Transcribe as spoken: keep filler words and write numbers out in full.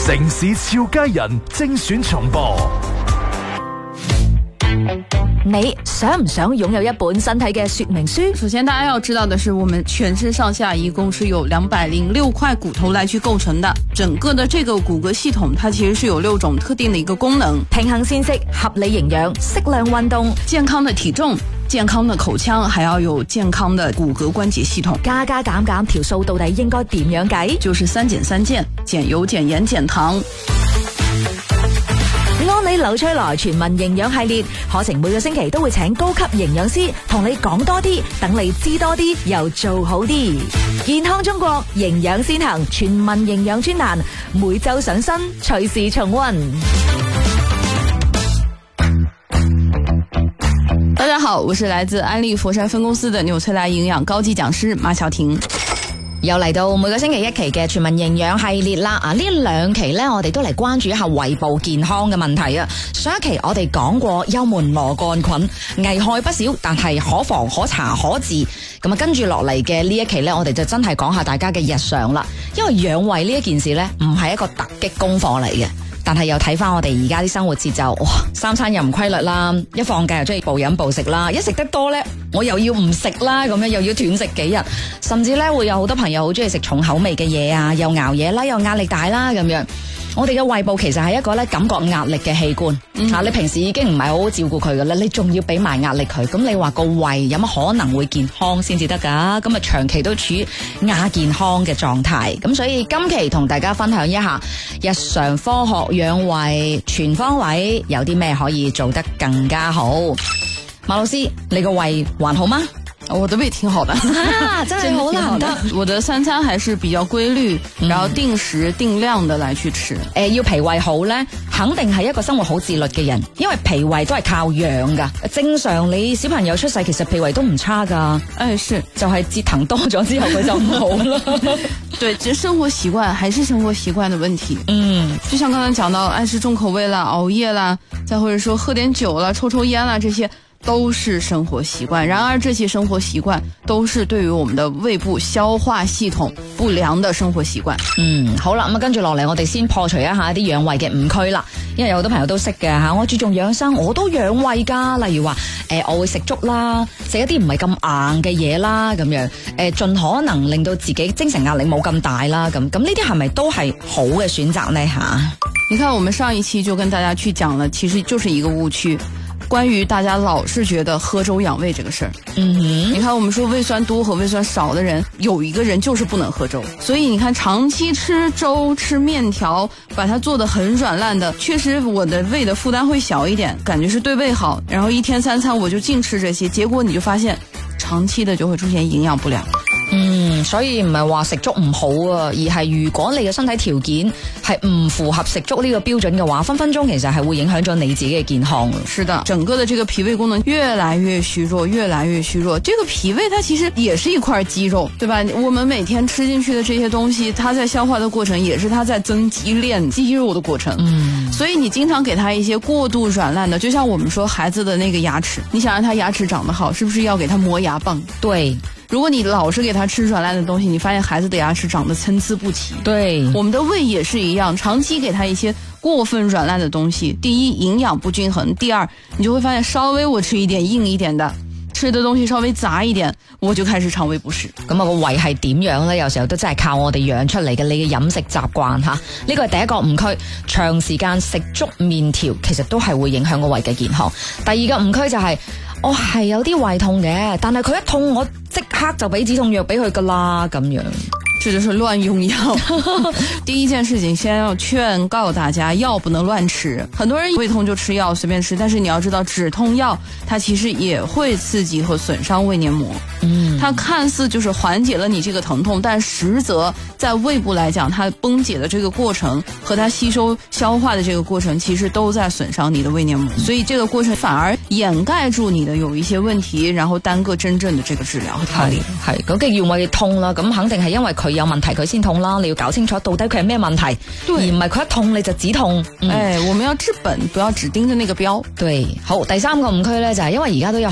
城市俏佳人精選重播。 你想唔想擁有一本身體嘅說明書？ 首先大家要知道的是，我們全身上下一共是有兩百零六塊骨頭來去構成的，整個的這個骨骼系統它其實是有六種特定的一個功能， 平衡膳食、合理營養、適量運動、 健康的體重、健康的口腔，還要有健康的骨骼關節系統。 加加減減條數到底應該點樣計？ 就是三減三健，減油、減鹽、減糖。 安利柳翠來全民營養系列課程，每個星期都會請高級營養師同你講多啲，等你知多啲又做好啲。健康中國，營養先行，全民營養專欄每周上新，隨時重溫。 大家好，我是來自安利佛山分公司的紐崔萊營養高級講師馬曉婷。 又嚟到每個星期一期嘅全民營養系列啦！啊，呢兩期呢，我哋都嚟關注一下胃部健康嘅問題啊。上一期我哋講過幽門螺桿菌危害不少，但係可防可查可治。咁啊，跟住落嚟嘅呢一期呢，我哋就真係講下大家嘅日常啦。因為養胃呢一件事呢，唔係一個突擊功課嚟嘅。但係又睇翻我哋而家啲生活節奏，哇！三餐又唔規律啦，一放假又中意暴飲暴食啦，一食得多呢，我又要唔食啦，咁樣又要斷食幾日，甚至呢會有好多朋友好中意食重口味嘅嘢啊，又熬夜啦，又壓力大啦，咁樣。我哋嘅胃部其實係一個咧感覺壓力嘅器官，嗯啊、你平時已經唔係好好照顧佢嘅啦，你仲要俾埋壓力佢，咁你話個胃有乜可能會健康先至得噶？咁啊長期都處於亞健康嘅狀態，咁所以今期同大家分享一下日常科學養胃全方位有啲咩可以做得更加好。馬老師，你個胃還好嗎？ 我的胃挺好的， 啊、真係好難得。 我的三餐還是比較規律， 嗯、 然後定時定量的來去吃。誒、 呃，要脾胃好呢，肯定係一個生活好自律嘅人，因為脾胃都係靠養噶。正常你小朋友出世，其實脾胃都唔差噶。 誒、哎，是， 就係折騰多咗之後佢就唔好啦。 對，其實生活習慣還是生活習慣的問題。 嗯， 就像剛才講到愛吃重口味啦、熬夜啦，再或者說喝點酒啦、抽抽煙啦，這些都是生活習慣。然而這些生活習慣都是對於我們的胃部消化系統不良的生活習慣。 嗯，好啦，咁啊跟住落嚟我哋先破除一下一啲養胃嘅誤區啦。因為有好多朋友都識嘅吓，我注重養生，我都養胃噶。例如話誒、呃，我會食粥啦，食一啲唔係咁硬嘅嘢啦，咁樣誒，盡、呃、可能令到自己精神壓力冇咁大啦。咁咁呢啲係咪都係好嘅選擇呢？吓， 你看我們上一期就跟大家去講了，其實就是一個誤區。關於大家老是覺得喝粥養胃這個事兒， 嗯哼， 你看我們說胃酸多和胃酸少的人，有一個人就是不能喝粥，所以你看長期吃粥吃麵條，把它做得很軟爛的，確實我的胃的負擔會小一點，感覺是對胃好。然後一天三餐我就淨吃這些，結果你就發現長期的就會出現營養不良。 嗯，所以唔係話食粥唔好啊，而係如果你嘅身體條件係唔符合食粥呢個標準嘅話，分分鐘其實係會影響咗你自己嘅健康。 是的，整個的這個脾胃功能越來越虛弱，越來越虛弱。這個脾胃它其實也是一塊肌肉，對吧？我們每天吃進去的這些東西，它在消化的過程也是它在增肌練肌肉的過程。嗯，所以你經常給它一些過度軟爛的，就像我們說孩子的那個牙齒，你想讓他牙齒長得好，是不是要給他磨牙棒？ 對。 如果你老是給他吃軟爛的東西，你發現孩子的牙齒長得參差不齊。 對， 我們的胃也是一樣，長期給他一些過分軟爛的東西，第一營養不均衡，第二你就會發現稍微我吃一點硬一點的，吃的東西稍微雜一點，我就開始腸胃不適。 咁啊個胃係點樣呢？有時候都真係靠我哋養出嚟嘅，你嘅飲食習慣吓，呢個係第一個誤區。長時間食粥麵條其實都係會影響個胃嘅健康。第二個誤區就係、是。我係、哦、有啲胃痛嘅，但係佢一痛我即刻就俾止痛藥俾佢噶啦，咁樣。 這就是亂用藥。第一件事情，先要勸告大家，藥不能亂吃。很多人胃痛就吃藥，隨便吃，但是你要知道，止痛藥它其實也會刺激和損傷胃黏膜。嗯，它看似就是緩解了你這個疼痛，但實則在胃部來講，它崩解的這個過程和它吸收消化的這個過程，其實都在損傷你的胃黏膜。所以這個過程反而掩蓋住你的有一些問題，然後耽擱真正的這個治療和調理。 係咁，既然胃痛啦，咁肯定係因為佢有問題佢先痛啦，你要搞清楚到底佢係咩問題，而唔係佢一痛你就止痛。嗯、 哎，我們要治本，不要只盯着那個標。 對，好，第三個誤區呢，就係因為而家都有